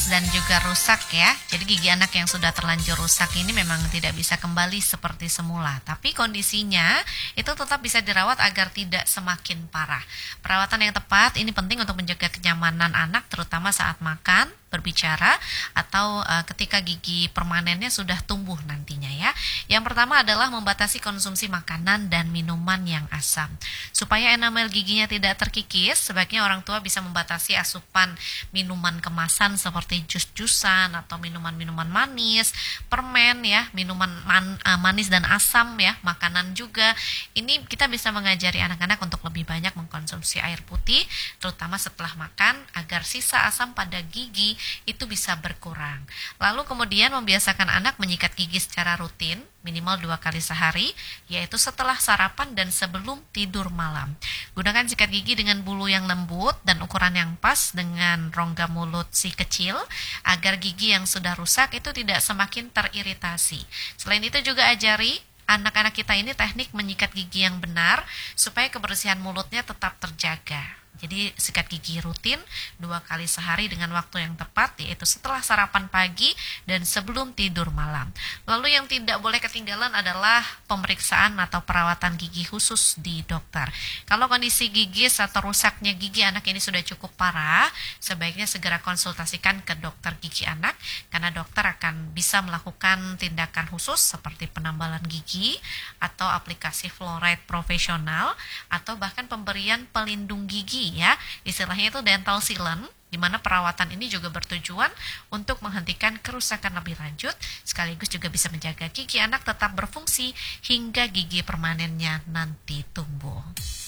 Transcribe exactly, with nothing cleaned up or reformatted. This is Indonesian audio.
manis dan juga rusak ya. Jadi gigi anak yang sudah terlanjur rusak ini memang tidak bisa kembali seperti semula. Tapi kondisinya itu tetap bisa dirawat agar tidak semakin parah. Perawatan yang tepat ini penting untuk menjaga kenyamanan anak terutama saat makan, berbicara, atau uh, ketika gigi permanennya sudah tumbuh nantinya ya. Yang pertama adalah membatasi konsumsi makanan dan minuman yang asam. Supaya enamel giginya tidak terkikis, sebaiknya orang tua bisa membatasi asupan minuman kemasan seperti jus-jusan atau minuman-minuman manis, permen ya, minuman man, uh, manis dan asam ya, makanan juga. Ini kita bisa mengajari anak-anak untuk lebih banyak mengkonsumsi air putih, terutama setelah makan agar sisa asam pada gigi itu bisa berkurang. Lalu kemudian membiasakan anak menyikat gigi secara rutin, minimal dua kali sehari, yaitu setelah sarapan dan sebelum tidur malam. Gunakan sikat gigi dengan bulu yang lembut dan ukuran yang pas dengan rongga mulut si kecil, agar gigi yang sudah rusak itu tidak semakin teriritasi. Selain itu juga ajari anak-anak kita ini teknik menyikat gigi yang benar, supaya kebersihan mulutnya tetap terjaga. Jadi sikat gigi rutin dua kali sehari dengan waktu yang tepat, yaitu setelah sarapan pagi dan sebelum tidur malam. Lalu yang tidak boleh ketinggalan adalah pemeriksaan atau perawatan gigi khusus di dokter. Kalau kondisi gigi atau rusaknya gigi anak ini sudah cukup parah, sebaiknya segera konsultasikan ke dokter gigi anak, karena dokter akan bisa melakukan tindakan khusus seperti penambalan gigi atau aplikasi fluoride profesional, atau bahkan pemberian pelindung gigi ya, istilahnya itu dental sealant, di mana perawatan ini juga bertujuan untuk menghentikan kerusakan lebih lanjut, sekaligus juga bisa menjaga gigi anak tetap berfungsi hingga gigi permanennya nanti tumbuh.